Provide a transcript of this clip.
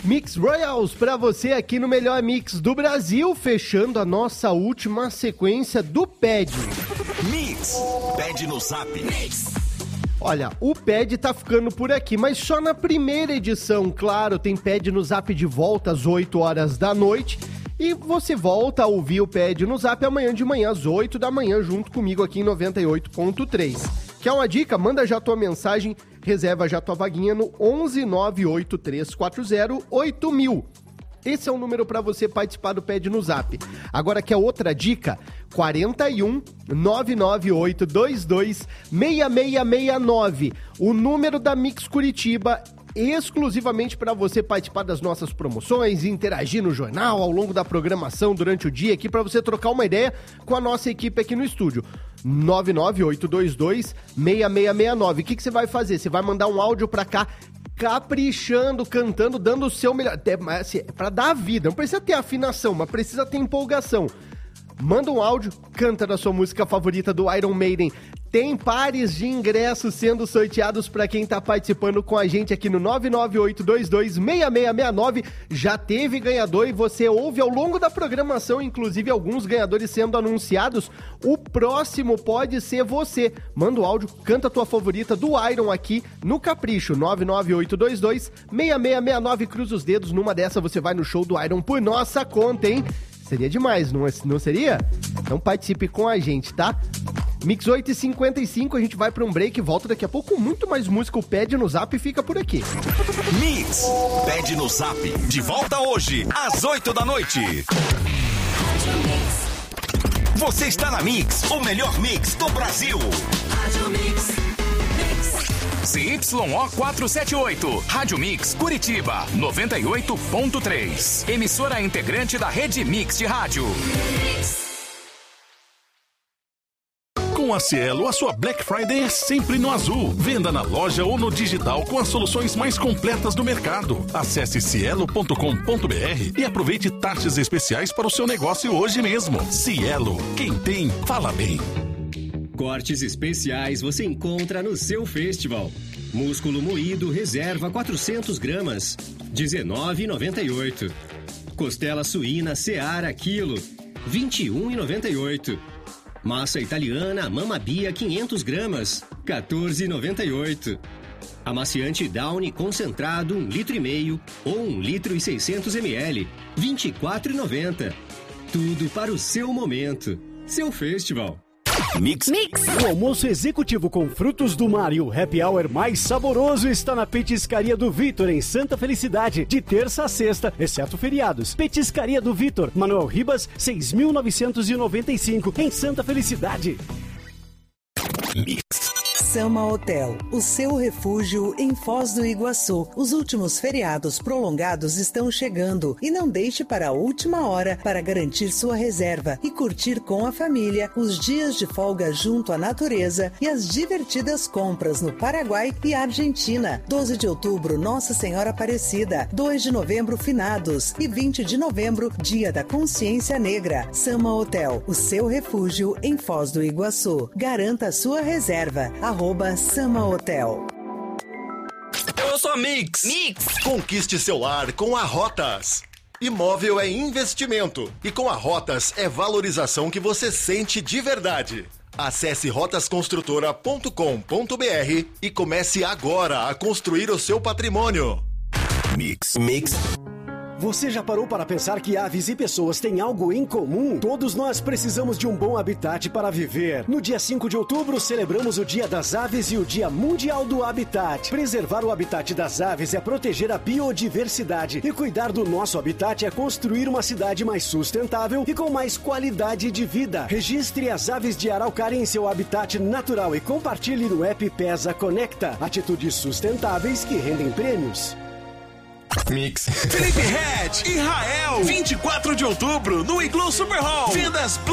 Mix Royals pra você aqui no melhor mix do Brasil, fechando a nossa última sequência do PED. Mix, PED no Zap. Mix. Olha, o PED tá ficando por aqui, mas só na primeira edição, claro, tem PED no Zap de volta às 8 horas da noite. E você volta a ouvir o PED no Zap amanhã de manhã, às 8 da manhã, junto comigo aqui em 98.3. Quer uma dica? Manda já tua mensagem, reserva já tua vaguinha no 11 98340 8000. Esse é o número para você participar do PED no Zap. Agora, quer outra dica? 41 99822 6669. O número da Mix Curitiba, exclusivamente para você participar das nossas promoções, interagir no jornal, ao longo da programação, durante o dia, aqui para você trocar uma ideia com a nossa equipe aqui no estúdio. 99822-6669. O que você vai fazer? Você vai mandar um áudio para cá, caprichando, cantando, dando o seu melhor. Assim, para dar a vida, não precisa ter afinação, mas precisa ter empolgação. Manda um áudio, canta da sua música favorita do Iron Maiden. Tem pares de ingressos sendo sorteados para quem tá participando com a gente aqui no 99822-6669. Já teve ganhador e você ouve ao longo da programação, inclusive alguns ganhadores sendo anunciados. O próximo pode ser você. Manda o áudio, canta a tua favorita do Iron aqui no Capricho, 99822-6669. Cruza os dedos, numa dessa você vai no show do Iron por nossa conta, hein? Seria demais, não seria? Então participe com a gente, tá? Mix 8h55, a gente vai pra um break e volta daqui a pouco com muito mais música. O PED no Zap fica por aqui. Mix, PED no Zap, de volta hoje, às 8 da noite. Você está na Mix, o melhor mix do Brasil. CYO 478, Rádio Mix Curitiba, 98.3. Emissora integrante da Rede Mix de Rádio. Com a Cielo, a sua Black Friday é sempre no azul. Venda na loja ou no digital com as soluções mais completas do mercado. Acesse cielo.com.br e aproveite taxas especiais para o seu negócio hoje mesmo. Cielo, quem tem, fala bem. Cortes especiais você encontra no seu festival. Músculo moído reserva 400 gramas, R$19,98. Costela suína Seara quilo, R$21,98. Massa italiana Mamma Bia 500 gramas, R$14,98. Amaciante Downy concentrado 1,5 litro ou 1,6 ml, R$24,90. Tudo para o seu momento. Seu festival. Mix. O almoço executivo com frutos do mar e o happy hour mais saboroso está na Petiscaria do Vitor, em Santa Felicidade, de terça a sexta, exceto feriados. Petiscaria do Vitor, Manuel Ribas, 6.995, em Santa Felicidade. Mix. Sama Hotel, o seu refúgio em Foz do Iguaçu. Os últimos feriados prolongados estão chegando e não deixe para a última hora para garantir sua reserva e curtir com a família os dias de folga junto à natureza e as divertidas compras no Paraguai e Argentina. 12 de outubro, Nossa Senhora Aparecida. 2 de novembro, Finados. E 20 de novembro, Dia da Consciência Negra. Sama Hotel, o seu refúgio em Foz do Iguaçu. Garanta a sua reserva. @Sama Hotel. Eu sou a Mix. Conquiste seu lar com a Rotas. Imóvel é investimento e com a Rotas é valorização que você sente de verdade. Acesse rotasconstrutora.com.br e comece agora a construir o seu patrimônio. Mix. Você já parou para pensar que aves e pessoas têm algo em comum? Todos nós precisamos de um bom habitat para viver. No dia 5 de outubro, celebramos o Dia das Aves e o Dia Mundial do Habitat. Preservar o habitat das aves é proteger a biodiversidade. E cuidar do nosso habitat é construir uma cidade mais sustentável e com mais qualidade de vida. Registre as aves de araucária em seu habitat natural e compartilhe no app Pesa Conecta. Atitudes sustentáveis que rendem prêmios. Mix. Felipe Red, Israel, 24 de outubro, no Igloo Super Hall. Vendas